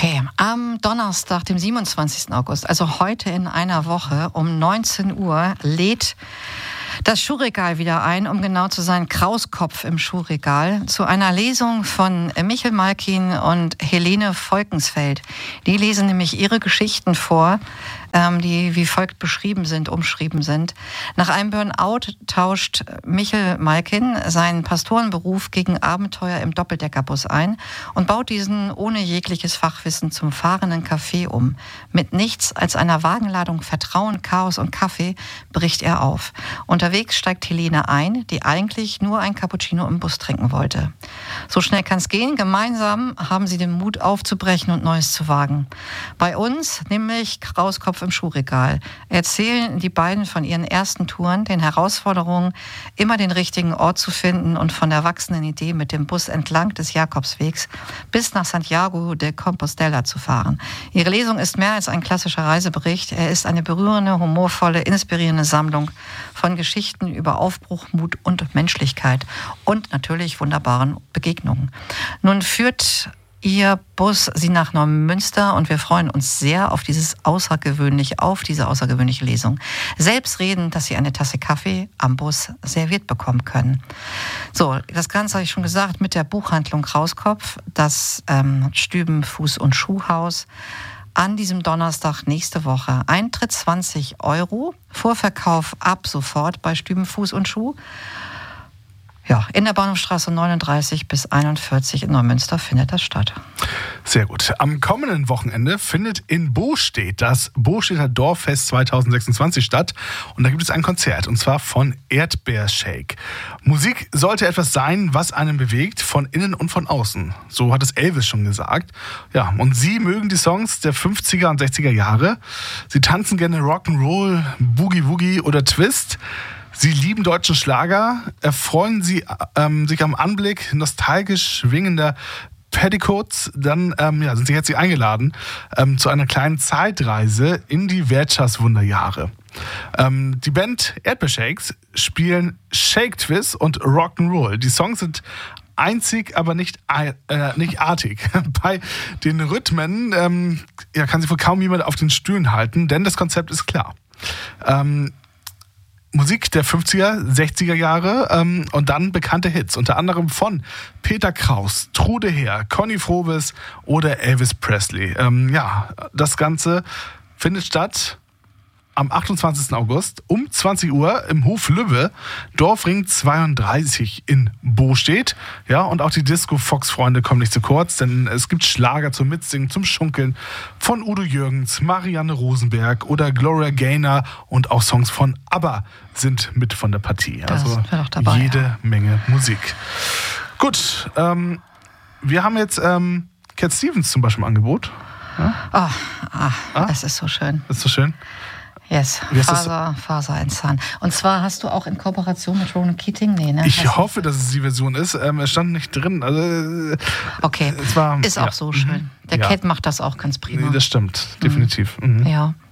Okay, am Donnerstag, dem 27. August, also heute in einer Woche um 19 Uhr, lädt das Schuhregal wieder ein, um genau zu sein, Krauskopf im Schuhregal, zu einer Lesung von Michel Malkin und Helene Volkensfeld. Die lesen nämlich ihre Geschichten vor, die wie folgt umschrieben sind. Nach einem Burnout tauscht Michel Malkin seinen Pastorenberuf gegen Abenteuer im Doppeldeckerbus ein und baut diesen ohne jegliches Fachwissen zum fahrenden Café um. Mit nichts als einer Wagenladung Vertrauen, Chaos und Kaffee bricht er auf. Unterwegs steigt Helene ein, die eigentlich nur ein Cappuccino im Bus trinken wollte. So schnell kann es gehen. Gemeinsam haben sie den Mut aufzubrechen und Neues zu wagen. Bei uns, nämlich Krauskopf im Schuhregal, erzählen die beiden von ihren ersten Touren, den Herausforderungen, immer den richtigen Ort zu finden und von der wachsenden Idee, mit dem Bus entlang des Jakobswegs bis nach Santiago de Compostela zu fahren. Ihre Lesung ist mehr als ein klassischer Reisebericht. Er ist eine berührende, humorvolle, inspirierende Sammlung von Geschichten über Aufbruch, Mut und Menschlichkeit und natürlich wunderbaren Begegnungen. Nun führt Ihr Bus sie nach Neumünster und wir freuen uns sehr auf diese außergewöhnliche Lesung. Selbstredend, dass Sie eine Tasse Kaffee am Bus serviert bekommen können. So, das Ganze habe ich schon gesagt mit der Buchhandlung Krauskopf, das Stüben Fuß- und Schuhhaus. An diesem Donnerstag nächste Woche. Eintritt 20 €, Vorverkauf ab sofort bei Stüben Fuß und Schuh. Ja, in der Bahnhofstraße 39 bis 41 in Neumünster findet das statt. Sehr gut. Am kommenden Wochenende findet in Bostedt das Bostädter Dorffest 2026 statt. Und da gibt es ein Konzert, und zwar von Erdbeershake. Musik sollte etwas sein, was einen bewegt, von innen und von außen. So hat es Elvis schon gesagt. Ja, und sie mögen die Songs der 50er und 60er Jahre. Sie tanzen gerne Rock'n'Roll, Boogie Woogie oder Twist. Sie lieben deutschen Schlager, erfreuen Sie sich am Anblick nostalgisch schwingender Petticoats, dann sind Sie herzlich eingeladen zu einer kleinen Zeitreise in die Wirtschaftswunderjahre. Die Band Erdbeershakes spielen Shake Twist und Rock'n'Roll. Die Songs sind einzig, aber nicht artig. Bei den Rhythmen kann sich wohl kaum jemand auf den Stühlen halten, denn das Konzept ist klar. Musik der 50er, 60er Jahre und dann bekannte Hits, unter anderem von Peter Kraus, Trude Heer, Conny Frobes oder Elvis Presley. Das Ganze findet statt am 28. August um 20 Uhr im Hof Lübbe, Dorfring 32 in Bostedt. Ja, und auch die Disco-Fox-Freunde kommen nicht zu kurz, denn es gibt Schlager zum Mitsingen, zum Schunkeln von Udo Jürgens, Marianne Rosenberg oder Gloria Gaynor und auch Songs von ABBA sind mit von der Partie. Also jede Menge Musik. Gut, wir haben jetzt Cat Stevens zum Beispiel im Angebot. Ja? Es ist so schön. Ist so schön? Yes, Faser ein Zahn. Und zwar hast du auch in Kooperation mit Ronan Keating? Nee, ne? Ich hoffe, dass es die Version ist. Es stand nicht drin. Also, okay, ist auch so schön. Der Cat macht das auch ganz prima. Das stimmt, definitiv. Mhm. Ja.